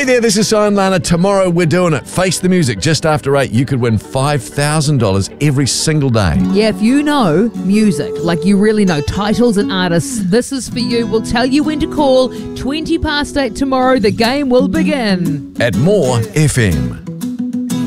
there, this is Simon Lana. Tomorrow we're doing it. Face the Music, just after 8. You could win $5,000 every single day. Yeah, if you know music, like you really know titles and artists, this is for you. We'll tell you when to call. 20 past 8 tomorrow, the game will begin. At More FM.